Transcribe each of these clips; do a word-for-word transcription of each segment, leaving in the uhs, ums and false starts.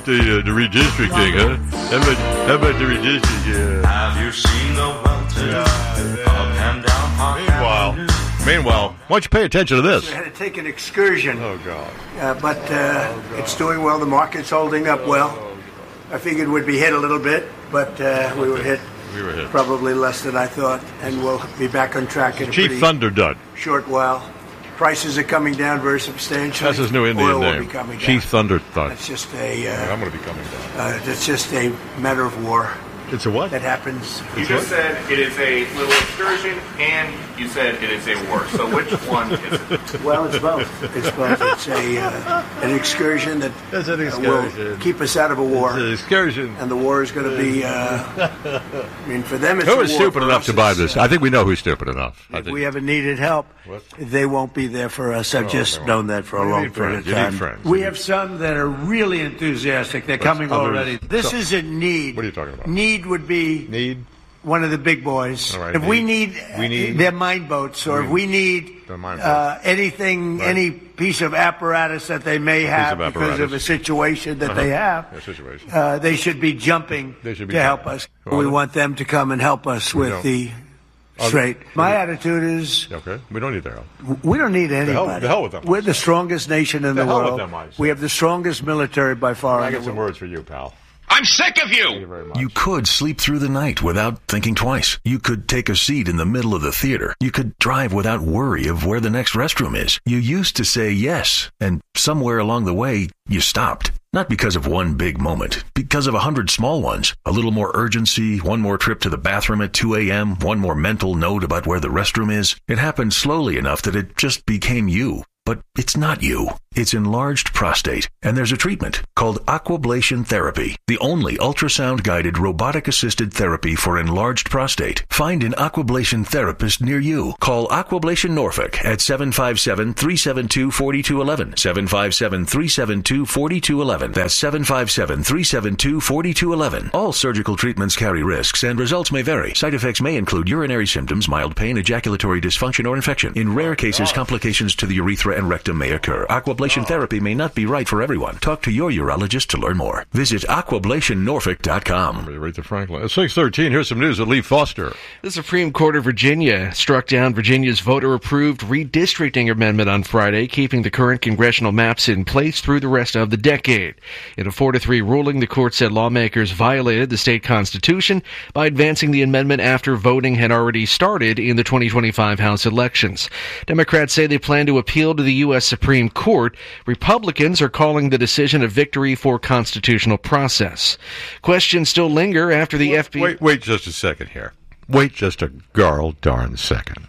the uh, the redistricting, huh? How about, how about the redistricting? Yeah. Have you seen the welter up and down Park Meanwhile, Avenue? meanwhile, why don't you pay attention to this? We had to take an excursion. Oh, God. Uh, but uh, it's doing well. The market's holding up well. I figured we'd be hit a little bit, but uh, we were hit. We were hit. Probably less than I thought, and we'll be back on track in a Chief pretty Thunder Dud. short while. Prices are coming down very substantially. That's his new Indian Oil will name. be coming down. Chief Thunder Dud. It's just a. Uh, I'm going to be coming down. uh, it's just a matter of war It's a what? that happens. You just said it is a little excursion, and you said it is a war. So which one is it? Well, it's both. It's both. It's a uh, an excursion that That's an uh, excursion. will keep us out of a war, It's an excursion. and the war is going to be. Uh, I mean, for them, it's Who a is war. stupid For enough us, to buy it's, this? uh, I think we know who's stupid enough. I If think. we ever needed help, What? they won't be there for us. I've Oh, just they won't. known that for a You long need period friends. of You need time. friends. We You have need- some that are really enthusiastic. They're coming others- already. This so- isn't need. What are you talking about? Need would be Need? one of the big boys. All right, if we need- need, we need- their mine boats, or we- if we need Their mine uh, boats. anything, Right. any piece of apparatus that they may have of because of apparatus. a situation that Uh-huh. they have, Yeah, situation. uh, they should be jumping They should be to help jumping. us. Well, we then- want them to come and help us We with don't. the Other- straight. My attitude is Okay. We don't need their help. we don't need anybody. hell- the hell with them. We're the strongest nation in The the, hell with world. them, I say. We have the strongest military by far I in got the some world. words for you, pal. I'm sick of Thank you you! very much. You could sleep through the night without thinking twice. You could take a seat in the middle of the theater. You could drive without worry of where the next restroom is. You used to say yes, and somewhere along the way, you stopped. Not because of one big moment, because of a hundred small ones. A little more urgency, one more trip to the bathroom at two a.m., one more mental note about where the restroom is. It happened slowly enough that it just became you. But it's not you. It's enlarged prostate, and there's a treatment called Aquablation Therapy, the only ultrasound-guided robotic-assisted therapy for enlarged prostate. Find an Aquablation therapist near you. Call Aquablation Norfolk at seven five seven, three seven two, four two one one, seven five seven, three seven two, four two one one. That's seven five seven, three seven two, four two one one. All surgical treatments carry risks, and results may vary. Side effects may include urinary symptoms, mild pain, ejaculatory dysfunction, or infection. In rare cases, complications to the urethra and rectum may occur. Aquablation therapy may not be right for everyone. Talk to your urologist to learn more. Visit aquablation norfolk dot com. Aretha Franklin. At six thirteen, here's some news with Lee Foster. The Supreme Court of Virginia struck down Virginia's voter-approved redistricting amendment on Friday, keeping the current congressional maps in place through the rest of the decade. In a four to three ruling, the court said lawmakers violated the state constitution by advancing the amendment after voting had already started in the twenty twenty-five House elections. Democrats say they plan to appeal to the U S Supreme Court. Republicans are calling the decision a victory for constitutional process. Questions still linger after the F B I... Wait, wait just a second here. Wait just a girl darn second.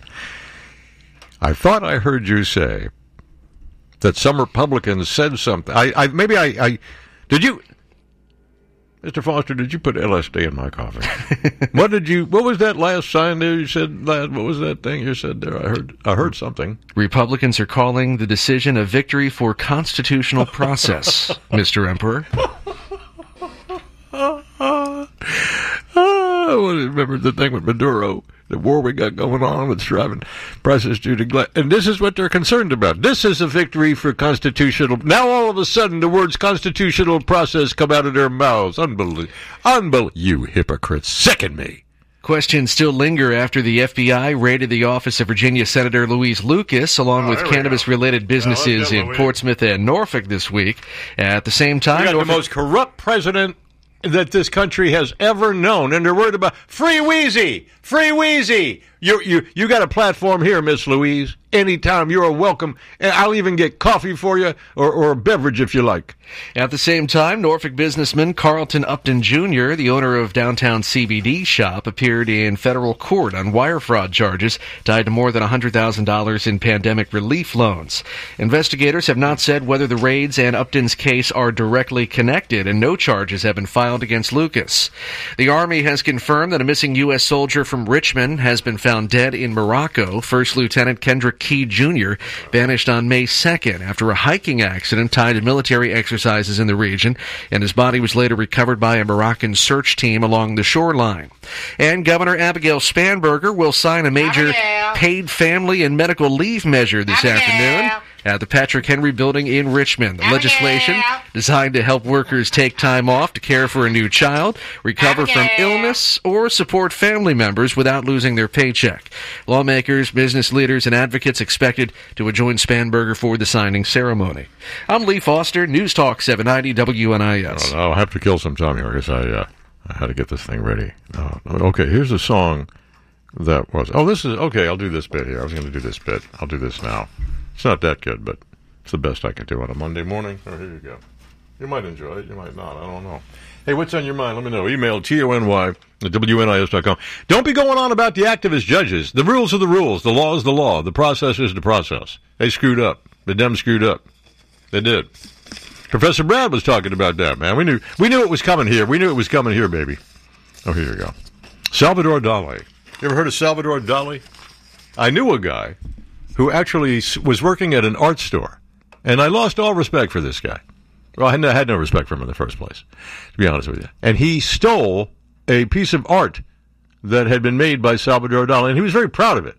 I thought I heard you say that some Republicans said something. I, I maybe I, I did you, Mister Foster? Did you put L S D in my coffee? What did you? What was that last sign there? You said last. What was that thing you said there? I heard. I heard something. Republicans are calling the decision a victory for constitutional process, Mister Emperor. I remember the thing with Maduro, the war we got going on with driving prices due to gla- and this is what they're concerned about. This is a victory for constitutional. Now all of a sudden the words constitutional process come out of their mouths. Unbelievable. Unbelievable. You hypocrites. Sicken me. Questions still linger after the F B I raided the office of Virginia Senator Louise Lucas, along Oh, with cannabis-related businesses in Portsmouth and Norfolk this week. At the same time, We got Norfolk- the most corrupt president that this country has ever known, and they're worried about free Wheezy, free Wheezy. You you you got a platform here, Miss Louise. Anytime you're welcome, and I'll even get coffee for you or, or a beverage if you like. At the same time, Norfolk businessman Carlton Upton Junior, the owner of downtown C B D shop, appeared in federal court on wire fraud charges tied to more than one hundred thousand dollars in pandemic relief loans. Investigators have not said whether the raids and Upton's case are directly connected, and no charges have been filed against Lucas. The Army has confirmed that a missing U S soldier from Richmond has been found dead in Morocco. First Lieutenant Kendrick Key Junior vanished on May second after a hiking accident tied to military exercises in the region, and his body was later recovered by a Moroccan search team along the shoreline. And Governor Abigail Spanberger will sign a major Abigail. paid family and medical leave measure this Abigail. afternoon. at the Patrick Henry Building in Richmond. The legislation designed to help workers take time off to care for a new child, recover from illness, or support family members without losing their paycheck. Lawmakers, business leaders, and advocates expected to join Spanberger for the signing ceremony. I'm Lee Foster, News Talk seven ninety W N I S. Oh, no, I'll have to kill some time here because I, uh, I had to get this thing ready. Oh, okay, here's a song that was... Oh, this is... Okay, I'll do this bit here. I was going to do this bit. I'll do this now. It's not that good, but it's the best I can do on a Monday morning. Oh, here you go. You might enjoy it. You might not. I don't know. Hey, what's on your mind? Let me know. Email T O N Y at W N I S dot com. Don't be going on about the activist judges. The rules are the rules. The law is the law. The process is the process. They screwed up. The Dems screwed up. They did. Professor Brad was talking about that, man. We knew we knew it was coming here. We knew it was coming here, baby. Oh, here you go. Salvador Dali. You ever heard of Salvador Dali? I knew a guy who actually was working at an art store, and I lost all respect for this guy. Well, I had no, I had no respect for him in the first place, to be honest with you. And he stole a piece of art that had been made by Salvador Dali, and he was very proud of it.